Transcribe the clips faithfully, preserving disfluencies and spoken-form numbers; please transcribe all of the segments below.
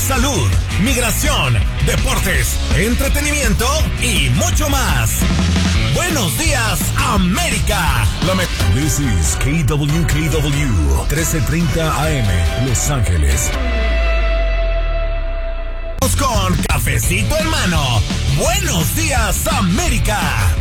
salud, migración, deportes, entretenimiento y mucho más. Buenos días, América. La me- This is K W K W, trece treinta A M, Los Ángeles. Con cafecito en mano. Buenos días, América.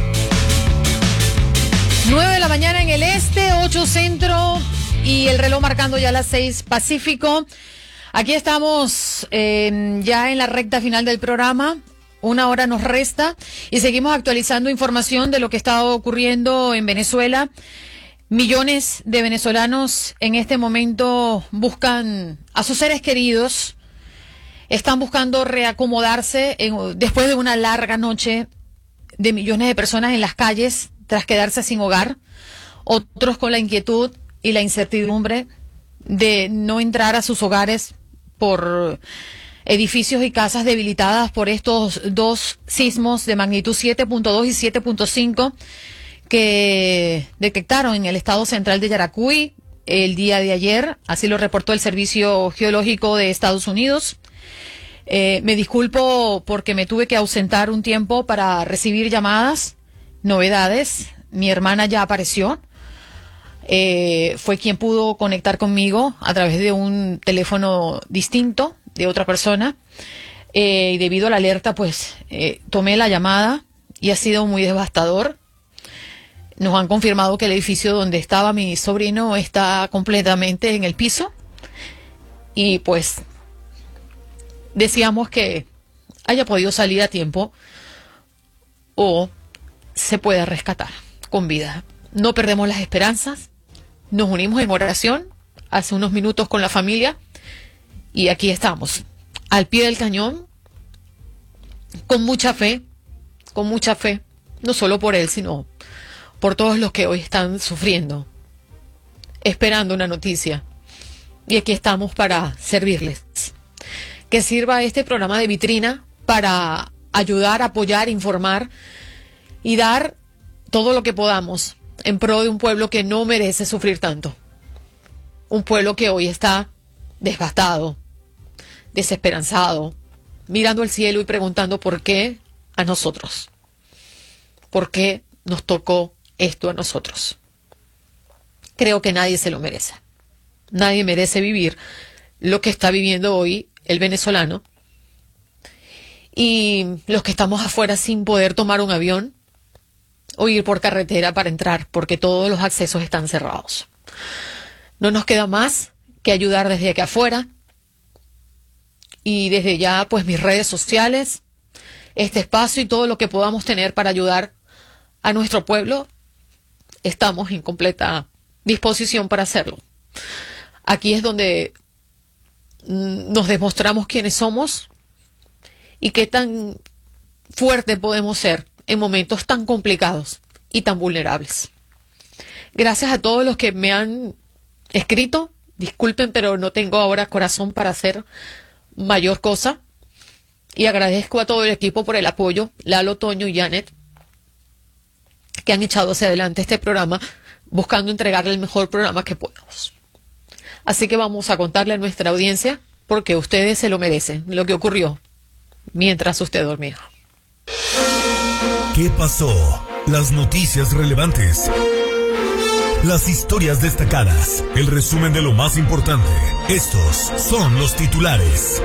nueve de la mañana en el este, ocho centro y el reloj marcando ya las seis pacífico. Aquí estamos eh, ya en la recta final del programa. Una hora nos resta y seguimos actualizando información de lo que está ocurriendo en Venezuela. Millones de venezolanos en este momento buscan a sus seres queridos. Están buscando reacomodarse en, después de una larga noche de millones de personas en las calles tras quedarse sin hogar. Otros con la inquietud y la incertidumbre de no entrar a sus hogares por edificios y casas debilitadas por estos dos sismos de magnitud siete punto dos y siete punto cinco que detectaron en el estado central de Yaracuy el día de ayer. Así lo reportó el Servicio Geológico de Estados Unidos. Eh, me disculpo porque me tuve que ausentar un tiempo para recibir llamadas, novedades. Mi hermana ya apareció. Eh, fue quien pudo conectar conmigo a través de un teléfono distinto de otra persona. Eh, y debido a la alerta, pues eh, tomé la llamada y ha sido muy devastador. Nos han confirmado que el edificio donde estaba mi sobrino está completamente en el piso. Y pues deseamos que haya podido salir a tiempo o se pueda rescatar con vida. No perdemos las esperanzas, nos unimos en oración hace unos minutos con la familia y aquí estamos, al pie del cañón, con mucha fe, con mucha fe, no solo por él, sino por todos los que hoy están sufriendo, esperando una noticia. Y aquí estamos para servirles. Que sirva este programa de vitrina para ayudar, apoyar, informar y dar todo lo que podamos en pro de un pueblo que no merece sufrir tanto. Un pueblo que hoy está devastado, desesperanzado, mirando al cielo y preguntando por qué a nosotros. ¿Por qué nos tocó esto a nosotros? Creo que nadie se lo merece. Nadie merece vivir lo que está viviendo hoy el venezolano, y los que estamos afuera sin poder tomar un avión o ir por carretera para entrar, porque todos los accesos están cerrados. No nos queda más que ayudar desde aquí afuera, y desde ya, pues mis redes sociales, este espacio y todo lo que podamos tener para ayudar a nuestro pueblo, estamos en completa disposición para hacerlo. Aquí es donde nos demostramos quiénes somos y qué tan fuerte podemos ser en momentos tan complicados y tan vulnerables. Gracias a todos los que me han escrito. Disculpen, pero no tengo ahora corazón para hacer mayor cosa. Y agradezco a todo el equipo por el apoyo, Lalo, Toño y Janet, que han echado hacia adelante este programa, buscando entregarle el mejor programa que podamos. Así que vamos a contarle a nuestra audiencia, porque ustedes se lo merecen, lo que ocurrió mientras usted dormía. ¿Qué pasó? Las noticias relevantes. Las historias destacadas. El resumen de lo más importante. Estos son los titulares.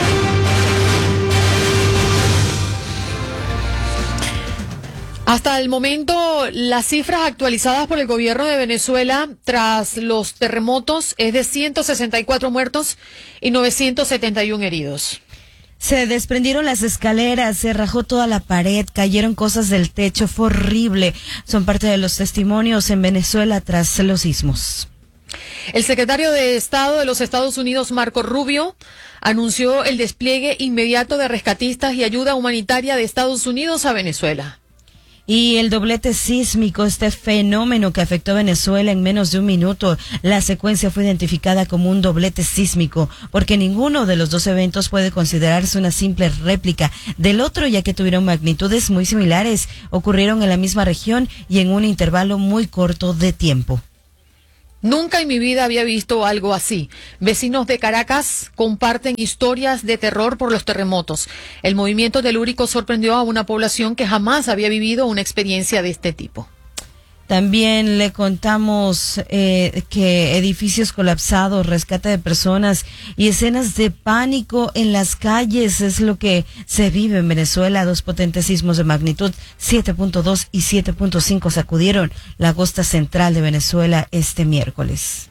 Hasta el momento, las cifras actualizadas por el gobierno de Venezuela tras los terremotos es de ciento sesenta y cuatro muertos y novecientos setenta y uno heridos. Se desprendieron las escaleras, se rajó toda la pared, cayeron cosas del techo, fue horrible. Son parte de los testimonios en Venezuela tras los sismos. El secretario de Estado de los Estados Unidos, Marco Rubio, anunció el despliegue inmediato de rescatistas y ayuda humanitaria de Estados Unidos a Venezuela. Y el doblete sísmico, este fenómeno que afectó a Venezuela en menos de un minuto, la secuencia fue identificada como un doblete sísmico, porque ninguno de los dos eventos puede considerarse una simple réplica del otro, ya que tuvieron magnitudes muy similares, ocurrieron en la misma región y en un intervalo muy corto de tiempo. Nunca en mi vida había visto algo así. Vecinos de Caracas comparten historias de terror por los terremotos. El movimiento telúrico sorprendió a una población que jamás había vivido una experiencia de este tipo. También le contamos eh, que edificios colapsados, rescate de personas y escenas de pánico en las calles es lo que se vive en Venezuela. Dos potentes sismos de magnitud siete punto dos y siete punto cinco sacudieron la costa central de Venezuela este miércoles.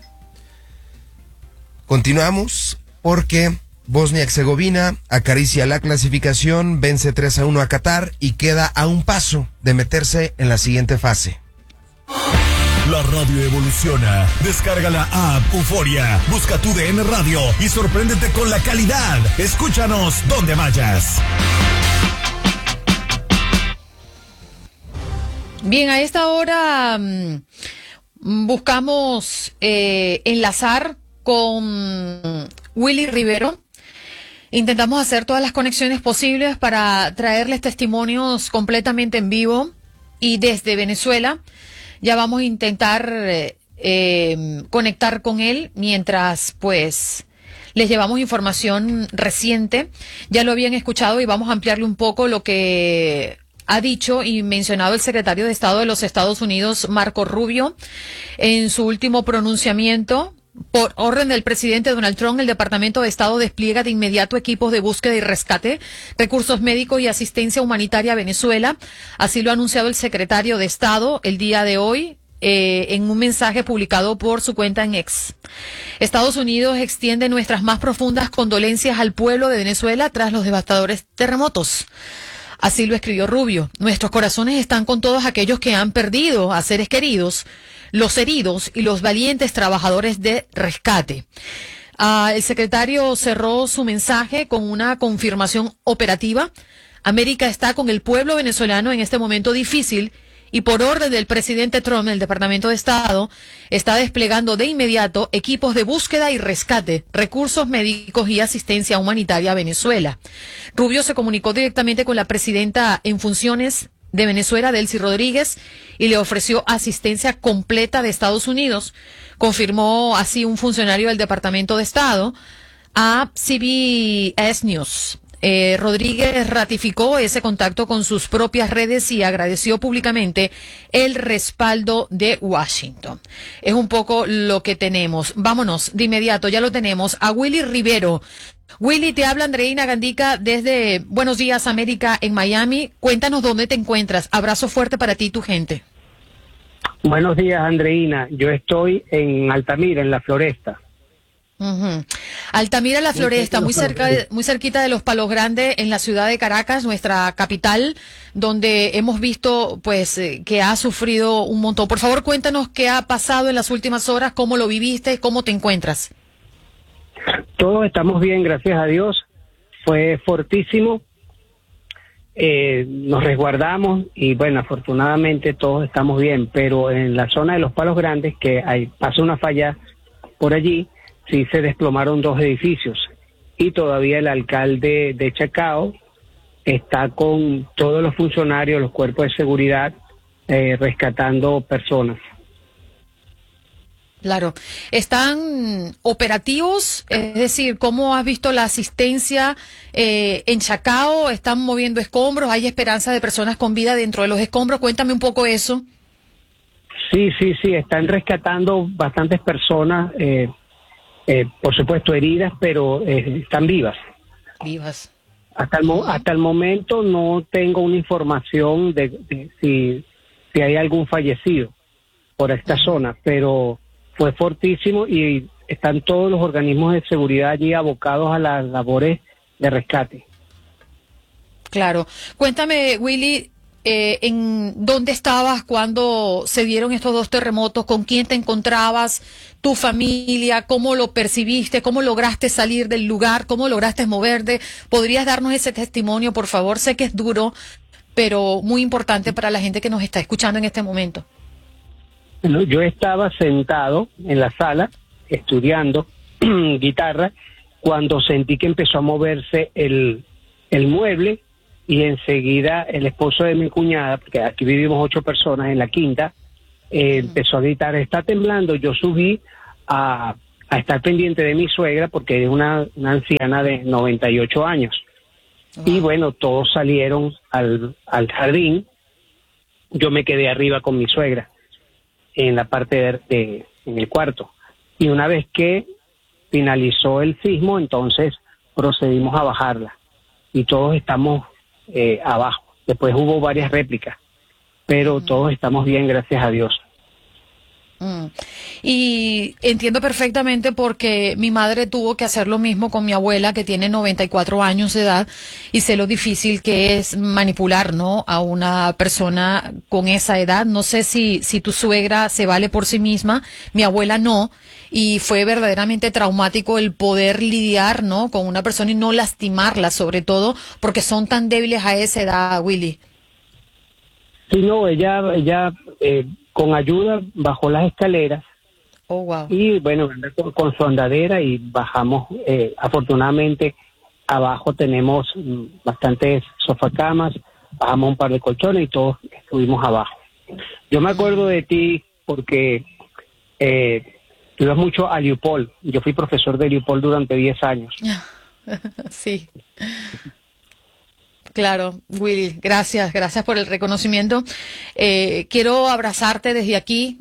Continuamos porque Bosnia-Herzegovina acaricia la clasificación, vence tres a uno a Qatar y queda a un paso de meterse en la siguiente fase. La radio evoluciona. Descarga la app Euforia, busca tu D N Radio y sorpréndete con la calidad. Escúchanos donde vayas. Bien, a esta hora mmm, buscamos eh, enlazar con Willy Rivero. Intentamos hacer todas las conexiones posibles para traerles testimonios completamente en vivo y desde Venezuela. Ya vamos a intentar eh, eh, conectar con él mientras pues les llevamos información reciente. Ya lo habían escuchado y vamos a ampliarle un poco lo que ha dicho y mencionado el secretario de Estado de los Estados Unidos, Marco Rubio, en su último pronunciamiento. Por orden del presidente Donald Trump, el Departamento de Estado despliega de inmediato equipos de búsqueda y rescate, recursos médicos y asistencia humanitaria a Venezuela. Así lo ha anunciado el secretario de Estado el día de hoy eh, en un mensaje publicado por su cuenta en X. Estados Unidos extiende nuestras más profundas condolencias al pueblo de Venezuela tras los devastadores terremotos. Así lo escribió Rubio. Nuestros corazones están con todos aquellos que han perdido a seres queridos, los heridos y los valientes trabajadores de rescate. Uh, el secretario cerró su mensaje con una confirmación operativa. América está con el pueblo venezolano en este momento difícil y por orden del presidente Trump, el Departamento de Estado está desplegando de inmediato equipos de búsqueda y rescate, recursos médicos y asistencia humanitaria a Venezuela. Rubio se comunicó directamente con la presidenta en funciones de Venezuela, Delcy Rodríguez, y le ofreció asistencia completa de Estados Unidos. Confirmó así un funcionario del Departamento de Estado a C B S News. Eh, Rodríguez ratificó ese contacto con sus propias redes y agradeció públicamente el respaldo de Washington. Es un poco lo que tenemos. Vámonos de inmediato, ya lo tenemos, a Willy Rivero. Willy, te habla Andreina Gandica desde Buenos Días América en Miami. Cuéntanos dónde te encuentras. Abrazo fuerte para ti y tu gente. Buenos días, Andreina. Yo estoy en Altamira, en La Floresta. Uh-huh. Altamira, La Floresta, muy cerca, de, muy cerquita de los Palos Grandes, en la ciudad de Caracas, nuestra capital, donde hemos visto, pues, eh, que ha sufrido un montón. Por favor, cuéntanos qué ha pasado en las últimas horas, cómo lo viviste, cómo te encuentras. Todos estamos bien, gracias a Dios. Fue fortísimo. Eh, nos resguardamos y, bueno, afortunadamente todos estamos bien. Pero en la zona de los Palos Grandes, que hay pasa una falla por allí, sí se desplomaron dos edificios. Y todavía el alcalde de Chacao está con todos los funcionarios, los cuerpos de seguridad, eh, rescatando personas. Claro. ¿Están operativos? Es decir, ¿cómo has visto la asistencia eh, en Chacao? ¿Están moviendo escombros? ¿Hay esperanza de personas con vida dentro de los escombros? Cuéntame un poco eso. Sí, sí, sí. Están rescatando bastantes personas, eh, eh, por supuesto heridas, pero eh, están vivas. Vivas. Hasta el, mo hasta el momento no tengo una información de, de si, si hay algún fallecido por esta uh-huh. zona, pero fue fortísimo y están todos los organismos de seguridad allí abocados a las labores de rescate. Claro. Cuéntame, Willy, eh, ¿en dónde estabas cuando se dieron estos dos terremotos? ¿Con quién te encontrabas? ¿Tu familia? ¿Cómo lo percibiste? ¿Cómo lograste salir del lugar? ¿Cómo lograste moverte? ¿Podrías darnos ese testimonio, por favor? Sé que es duro, pero muy importante para la gente que nos está escuchando en este momento. Bueno, yo estaba sentado en la sala estudiando guitarra cuando sentí que empezó a moverse el, el mueble y enseguida el esposo de mi cuñada, porque aquí vivimos ocho personas en la quinta, eh, empezó a gritar, está temblando. Yo subí a, a estar pendiente de mi suegra porque es una, una anciana de noventa y ocho años. Y bueno, todos salieron al, al jardín. Yo me quedé arriba con mi suegra en la parte de, de en el cuarto. Y una vez que finalizó el sismo, entonces procedimos a bajarla. Y todos estamos eh, abajo. Después hubo varias réplicas, pero todos estamos bien, gracias a Dios. Mm. Y entiendo perfectamente porque mi madre tuvo que hacer lo mismo con mi abuela, que tiene noventa y cuatro años de edad, y sé lo difícil que es manipular, ¿no?, a una persona con esa edad. No sé si, si tu suegra se vale por sí misma, mi abuela no, y fue verdaderamente traumático el poder lidiar, ¿no?, con una persona y no lastimarla, sobre todo porque son tan débiles a esa edad, Willy. Sí, no, ella, ella eh, con ayuda bajó las escaleras. Oh, wow. Y bueno, con, con su andadera y bajamos. Eh, afortunadamente, abajo tenemos mm, bastantes sofacamas, bajamos un par de colchones y todos estuvimos abajo. Yo me acuerdo de ti porque eh, tú ibas mucho a Leopold. Yo fui profesor de Leopold durante diez años. Sí. Claro, Willy, gracias, gracias por el reconocimiento. Eh, quiero abrazarte desde aquí.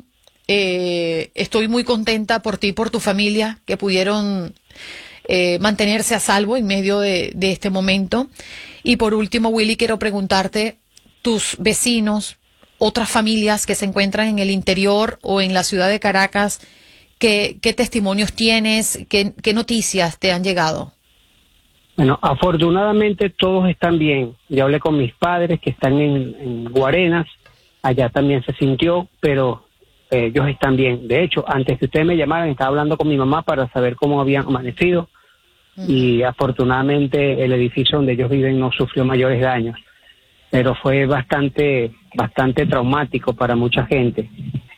Eh, estoy muy contenta por ti y por tu familia que pudieron eh, mantenerse a salvo en medio de, de este momento. Y por último, Willy, quiero preguntarte, tus vecinos, otras familias que se encuentran en el interior o en la ciudad de Caracas, ¿qué, qué testimonios tienes? ¿Qué, qué noticias te han llegado? Bueno, afortunadamente todos están bien. Yo hablé con mis padres que están en, en Guarenas, allá también se sintió, pero eh, ellos están bien. De hecho, antes que ustedes me llamaran, estaba hablando con mi mamá para saber cómo habían amanecido, uh-huh. Y afortunadamente el edificio donde ellos viven no sufrió mayores daños, pero fue bastante, bastante traumático para mucha gente.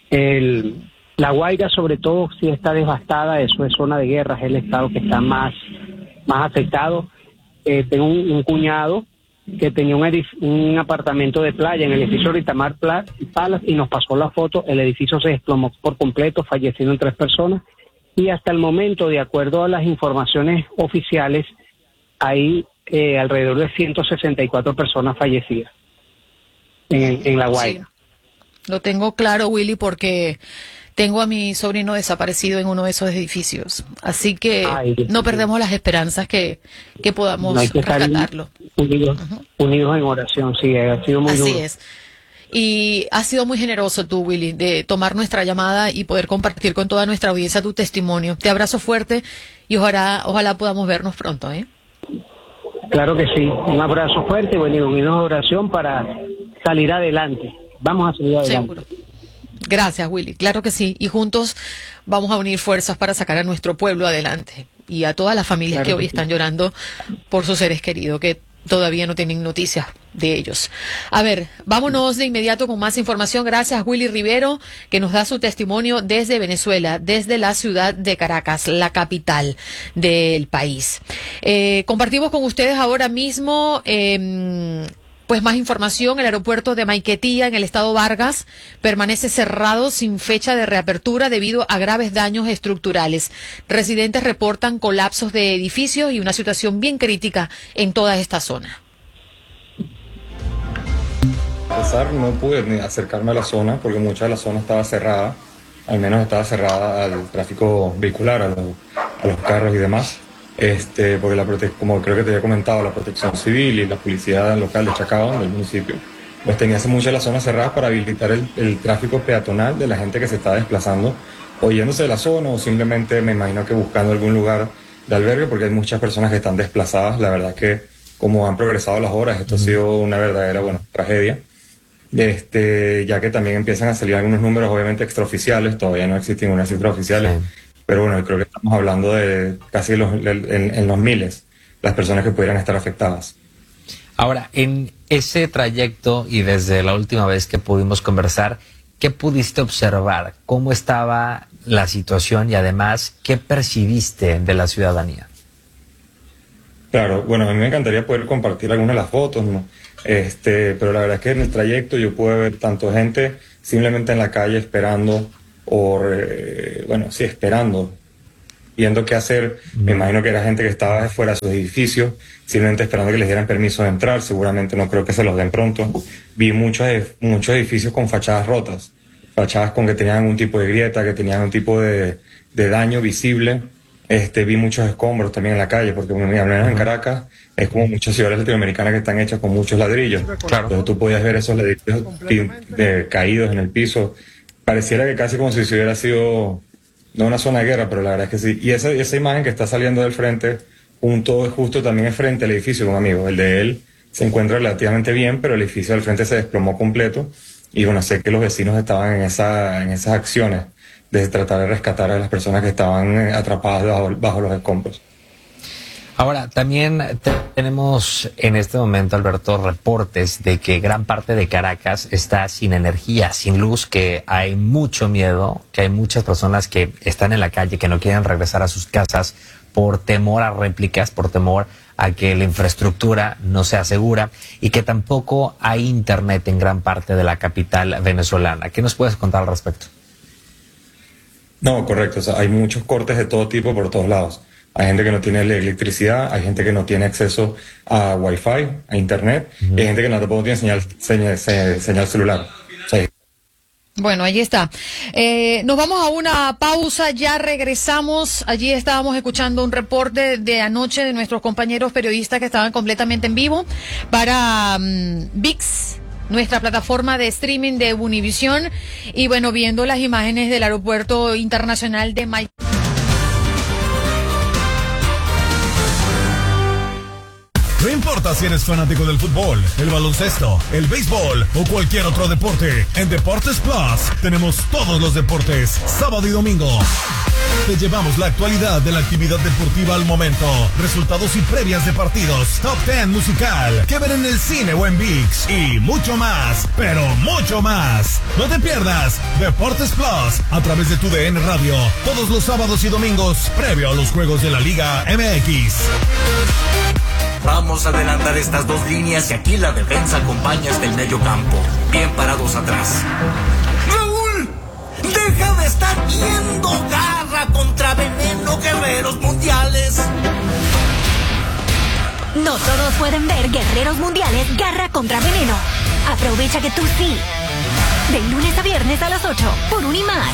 El, La Guaira, sobre todo, sí está devastada, eso es zona de guerra, es el estado que está más... más afectado. Eh, tengo un, un cuñado que tenía un, edif- un apartamento de playa en el edificio Ritamar Palas y nos pasó la foto. El edificio se desplomó por completo, fallecieron tres personas y hasta el momento, de acuerdo a las informaciones oficiales, hay eh, alrededor de ciento sesenta y cuatro personas fallecidas en, en La Guaira. Sí. Lo tengo claro, Willy, porque tengo a mi sobrino desaparecido en uno de esos edificios. Así que Ay, no perdemos las esperanzas que, que podamos no hay que rescatarlo. Unidos, uh-huh. unidos en oración, sí, ha sido muy Así duro. es. Y has sido muy generoso tú, Willy, de tomar nuestra llamada y poder compartir con toda nuestra audiencia tu testimonio. Te abrazo fuerte y ojalá, ojalá podamos vernos pronto, ¿eh? Claro que sí. Un abrazo fuerte, bueno, unidos en oración para salir adelante. Vamos a salir adelante. Seguro. Gracias, Willy. Claro que sí. Y juntos vamos a unir fuerzas para sacar a nuestro pueblo adelante y a todas las familias claro que hoy que están sí. llorando por sus seres queridos, que todavía no tienen noticias de ellos. A ver, vámonos de inmediato con más información. Gracias, Willy Rivero, que nos da su testimonio desde Venezuela, desde la ciudad de Caracas, la capital del país. Eh, compartimos con ustedes ahora mismo... Eh, Pues más información, el aeropuerto de Maiquetía, en el estado Vargas, permanece cerrado sin fecha de reapertura debido a graves daños estructurales. Residentes reportan colapsos de edificios y una situación bien crítica en toda esta zona. A pesar, no pude ni acercarme a la zona porque mucha de la zona estaba cerrada, al menos estaba cerrada al tráfico vehicular, a los, a los carros y demás. Este, porque la prote- como creo que te había comentado, la protección civil y la policía local de Chacao, del municipio, pues tenía hace mucho las zonas cerradas para habilitar el, el tráfico peatonal de la gente que se está desplazando o yéndose de la zona o simplemente me imagino que buscando algún lugar de albergue, porque hay muchas personas que están desplazadas. La verdad que como han progresado las horas, esto ha sido una verdadera, bueno, tragedia. Este, ya que también empiezan a salir algunos números obviamente extraoficiales, todavía no existen unas cifras oficiales. Sí. Pero bueno, creo que estamos hablando de casi los, en, en los miles las personas que pudieran estar afectadas. Ahora, en ese trayecto y desde la última vez que pudimos conversar, ¿qué pudiste observar? ¿Cómo estaba la situación y además qué percibiste de la ciudadanía? Claro, bueno, a mí me encantaría poder compartir algunas de las fotos, ¿no? Este, pero la verdad es que en el trayecto yo pude ver tanto gente simplemente en la calle esperando, o, eh, bueno, sí, esperando, viendo qué hacer. Mm. Me imagino que era gente que estaba fuera de sus edificios, simplemente esperando que les dieran permiso de entrar. Seguramente no creo que se los den pronto. Vi muchos, muchos edificios con fachadas rotas, fachadas con que tenían algún tipo de grieta, que tenían un tipo de, de daño visible. Este, vi muchos escombros también en la calle, porque al menos en Caracas es como muchas ciudades latinoamericanas que están hechas con muchos ladrillos. Claro. Entonces tú podías ver esos ladrillos de, caídos en el piso. Pareciera que casi como si se hubiera sido, no una zona de guerra, pero la verdad es que sí. Y esa, esa imagen que está saliendo del frente, junto, justo también es frente al edificio de un amigo. El de él se encuentra relativamente bien, pero el edificio del frente se desplomó completo. Y bueno, sé que los vecinos estaban en, esa, en esas acciones de tratar de rescatar a las personas que estaban atrapadas bajo, bajo los escombros. Ahora, también te tenemos en este momento, Alberto, reportes de que gran parte de Caracas está sin energía, sin luz, que hay mucho miedo, que hay muchas personas que están en la calle, que no quieren regresar a sus casas por temor a réplicas, por temor a que la infraestructura no sea segura y que tampoco hay internet en gran parte de la capital venezolana. ¿Qué nos puedes contar al respecto? No, correcto. O sea, hay muchos cortes de todo tipo por todos lados. Hay gente que no tiene electricidad, hay gente que no tiene acceso a Wi-Fi, a internet, uh-huh. y hay gente que no tampoco tiene señal, señal, señal celular. O sea, bueno, allí está. Eh, nos vamos a una pausa, ya regresamos. Allí estábamos escuchando un reporte de anoche de nuestros compañeros periodistas que estaban completamente en vivo para um, V I X, nuestra plataforma de streaming de Univision, y bueno, viendo las imágenes del aeropuerto internacional de Miami. No importa si eres fanático del fútbol, el baloncesto, el béisbol o cualquier otro deporte, en Deportes Plus tenemos todos los deportes, sábado y domingo. Te llevamos la actualidad de la actividad deportiva al momento, resultados y previas de partidos, top diez musical, que ver en el cine o en V I X y mucho más, pero mucho más. No te pierdas Deportes Plus a través de tu D N Radio, todos los sábados y domingos, previo a los juegos de la Liga M X. Vamos a adelantar estas dos líneas y aquí la defensa acompaña hasta el medio campo. Bien parados atrás. ¡Raúl! ¡Deja de estar viendo Garra contra Veneno, Guerreros Mundiales! No todos pueden ver Guerreros Mundiales Garra contra Veneno. Aprovecha que tú sí. De lunes a viernes a las ocho por Unimás.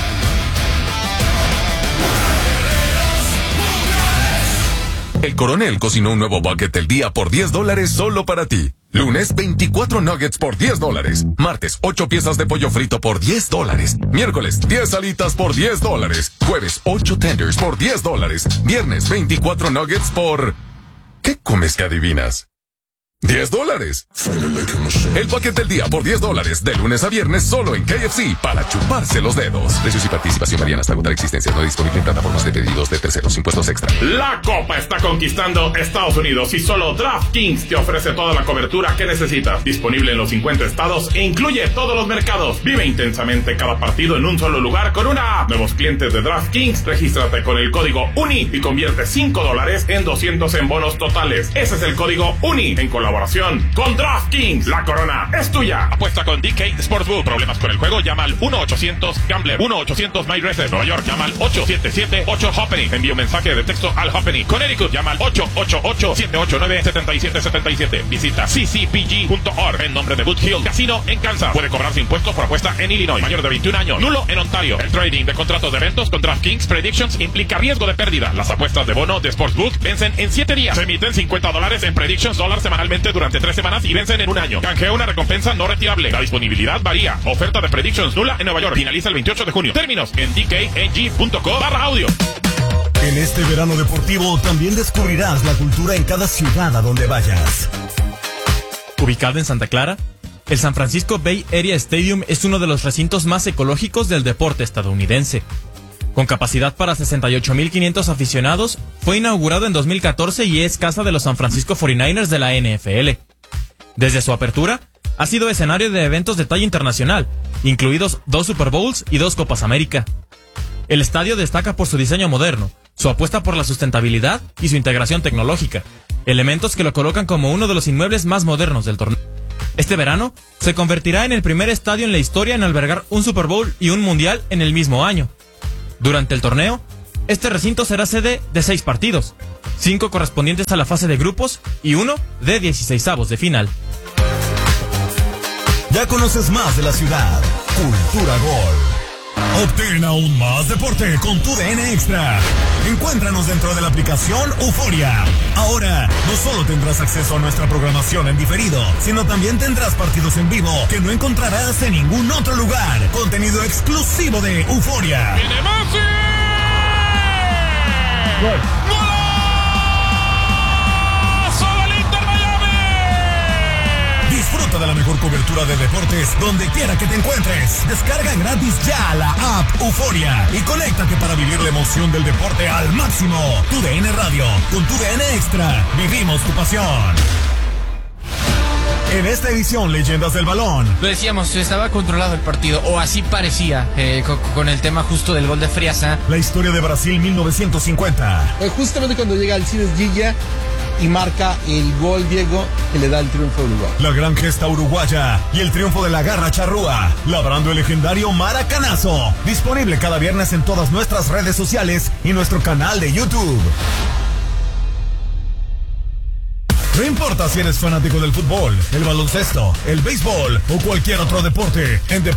El Coronel cocinó un nuevo bucket del día por diez dólares solo para ti. Lunes, veinticuatro nuggets por diez dólares. Martes, ocho piezas de pollo frito por diez dólares. Miércoles, diez alitas por diez dólares. Jueves, ocho tenders por diez dólares. Viernes, veinticuatro nuggets por... ¿Qué comes que adivinas? diez dólares. El paquete del día por diez dólares, de lunes a viernes solo en K F C, para chuparse los dedos. Precios y participación varían hasta agotar existencias. No disponible en plataformas de pedidos de terceros. Impuestos extra. La Copa está conquistando Estados Unidos y solo DraftKings te ofrece toda la cobertura que necesitas. Disponible en los cincuenta estados e incluye todos los mercados. Vive intensamente cada partido en un solo lugar con una app. Nuevos clientes de DraftKings, regístrate con el código UNI y convierte cinco dólares en doscientos en bonos totales. Ese es el código UNI en colaboración con DraftKings. La corona es tuya. Apuesta con D K Sportsbook. Problemas con el juego, llama al uno ochocientos Gambler. uno ochocientos My Racer. Nueva York, llama al ocho siete siete ocho Happening. Envía un mensaje de texto al Happening. Connecticut, llama al ocho ocho ocho siete ocho nueve siete siete siete siete. Visita c c p g punto org en nombre de Boot Hill Casino en Kansas. Puede cobrarse impuestos por apuesta en Illinois. Mayor de veintiún años. Nulo en Ontario. El trading de contratos de eventos con DraftKings Predictions implica riesgo de pérdida. Las apuestas de bono de Sportsbook vencen en siete días. Se emiten cincuenta dólares en Predictions dólar semanalmente durante tres semanas y vencen en un año. Canjea una recompensa no retirable. La disponibilidad varía. Oferta de Predictions nula en Nueva York. Finaliza el veintiocho de junio. Términos en d k n g punto co barra audio. En este verano deportivo también descubrirás la cultura en cada ciudad a donde vayas. Ubicado en Santa Clara, el San Francisco Bay Area Stadium es uno de los recintos más ecológicos del deporte estadounidense. Con capacidad para sesenta y ocho mil quinientos aficionados, fue inaugurado en dos mil catorce y es casa de los San Francisco cuarenta y nueve ers de la N F L. Desde su apertura, ha sido escenario de eventos de talla internacional, incluidos dos Super Bowls y dos Copas América. El estadio destaca por su diseño moderno, su apuesta por la sustentabilidad y su integración tecnológica, elementos que lo colocan como uno de los inmuebles más modernos del torneo. Este verano se convertirá en el primer estadio en la historia en albergar un Super Bowl y un Mundial en el mismo año. Durante el torneo, este recinto será sede de seis partidos, cinco correspondientes a la fase de grupos y uno de dieciseisavos de final. Ya conoces más de la ciudad. Cultura Gol. Obtén aún más deporte con tu D N Extra. Encuéntranos dentro de la aplicación Euforia. Ahora, no solo tendrás acceso a nuestra programación en diferido, sino también tendrás partidos en vivo que no encontrarás en ningún otro lugar. Contenido exclusivo de Euforia. ¡Viene Messi! ¡Gol! Disfruta de la mejor cobertura de deportes donde quiera que te encuentres. Descarga gratis ya la app Euforia y conéctate para vivir la emoción del deporte al máximo. Tu D N Radio, con tu D N Extra, vivimos tu pasión. En esta edición, Leyendas del Balón. Lo decíamos, estaba controlado el partido, o así parecía, eh, con, con el tema justo del gol de Friasa. La historia de Brasil mil novecientos cincuenta. Eh, justamente cuando llega Alcides Gilla y marca el gol Diego que le da el triunfo a Uruguay. La gran gesta uruguaya y el triunfo de la garra charrúa, labrando el legendario Maracanazo. Disponible cada viernes en todas nuestras redes sociales y nuestro canal de YouTube. No importa si eres fanático del fútbol, el baloncesto, el béisbol o cualquier otro deporte, en